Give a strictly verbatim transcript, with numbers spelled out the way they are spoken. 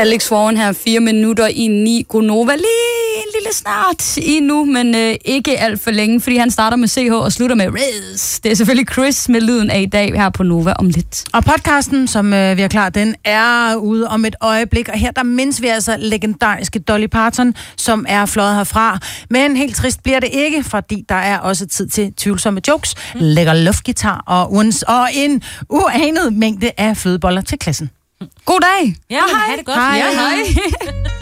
Alex Warren her, fire minutter i ni. Gonova lige en lille snart i nu, men øh, ikke alt for længe, fordi han starter med C H og slutter med Riz. Det er selvfølgelig Chris med lyden af i dag her på Nova om lidt. Og podcasten, som øh, vi har klar, den er ude om et øjeblik, og her der mindes vi altså legendariske Dolly Parton, som er fløjet herfra. Men helt trist bliver det ikke, fordi der er også tid til tvivlsomme jokes, mm. lækker luftgitar og, uns, og en uanet mængde af flødeboller til klassen. God dag! Ja, hej. Ha' det godt. Hej. Ja, hej.